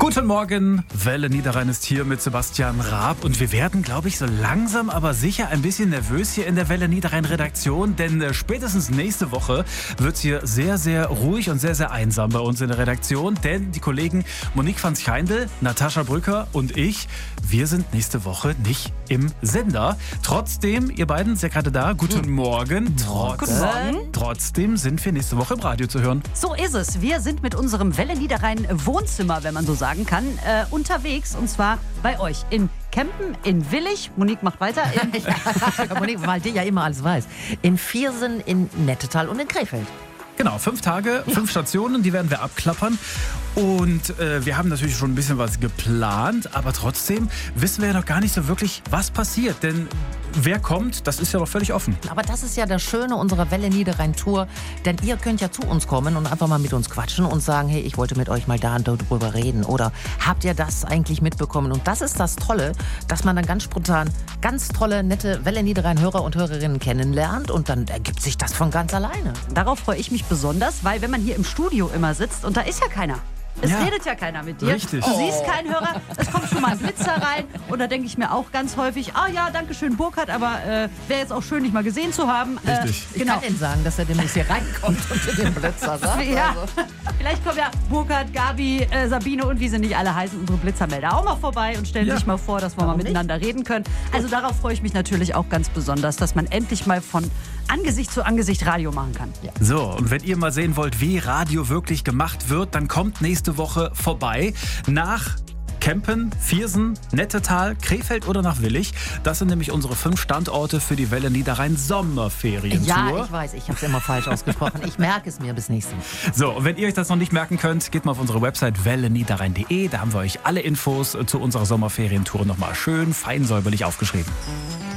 Guten Morgen, Welle Niederrhein ist hier mit Sebastian Raab und wir werden, glaube ich, so langsam aber sicher ein bisschen nervös hier in der Welle Niederrhein Redaktion, denn spätestens nächste Woche wird es hier sehr, sehr ruhig und sehr, sehr einsam bei uns in der Redaktion, denn die Kollegen Monique van Schijndel, Natascha Brücker und ich, wir sind nächste Woche nicht im Sender. Trotzdem, ihr beiden seid gerade da, guten Morgen. Guten Morgen. Trotzdem sind wir nächste Woche im Radio zu hören. So ist es. Wir sind mit unserem Welle Niederrhein Wohnzimmer, wenn man so sagen kann, unterwegs. Und zwar bei euch in Kempen, in Willich. Monique macht weiter. Monique, weil die ja immer alles weiß. In Viersen, in Nettetal und in Krefeld. Genau, 5 Tage, 5 Stationen, die werden wir abklappern. Und wir haben natürlich schon ein bisschen was geplant, aber trotzdem wissen wir ja noch gar nicht so wirklich, was passiert. Denn wer kommt, das ist ja noch völlig offen. Aber das ist ja das Schöne unserer Welle Niederrhein Tour. Denn ihr könnt ja zu uns kommen und einfach mal mit uns quatschen und sagen, hey, ich wollte mit euch mal da und darüber reden. Oder habt ihr das eigentlich mitbekommen? Und das ist das Tolle, dass man dann ganz spontan ganz tolle, nette Welle Niederrhein Hörer und Hörerinnen kennenlernt. Und dann ergibt sich das von ganz alleine. Darauf freue ich mich besonders, weil wenn man hier im Studio immer sitzt und da ist ja keiner. Es redet ja keiner mit dir. Richtig. Du siehst keinen Hörer. Es kommt schon mal ein Blitzer rein. Und da denke ich mir auch ganz häufig, ja, danke schön Burkhard, aber wäre jetzt auch schön, dich mal gesehen zu haben. Richtig. Ich kann Ihnen sagen, dass er demnächst hier reinkommt und den Blitzer sagt. Ja, vielleicht kommen ja Burkhard, Gabi, Sabine und wie sie nicht alle heißen, unsere Blitzermelder auch mal vorbei und stellen sich mal vor, dass wir mal miteinander reden können. Also darauf freue ich mich natürlich auch ganz besonders, dass man endlich mal von Angesicht zu Angesicht Radio machen kann. Ja. So, und wenn ihr mal sehen wollt, wie Radio wirklich gemacht wird, dann kommt nächste Woche vorbei nach Kempen, Viersen, Nettetal, Krefeld oder nach Willich. Das sind nämlich unsere 5 Standorte für die Welle Niederrhein Sommerferientour. Ja, ich weiß, ich habe es immer falsch ausgesprochen. Ich merke es mir bis nächstes Mal. So, und wenn ihr euch das noch nicht merken könnt, geht mal auf unsere Website welleniederrhein.de. Da haben wir euch alle Infos zu unserer Sommerferientour nochmal schön fein säuberlich aufgeschrieben.